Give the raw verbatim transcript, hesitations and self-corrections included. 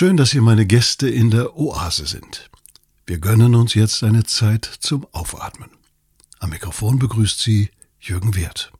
Schön, dass ihr meine Gäste in der Oase sind. Wir gönnen uns jetzt eine Zeit zum Aufatmen. Am Mikrofon begrüßt Sie Jürgen Wirth.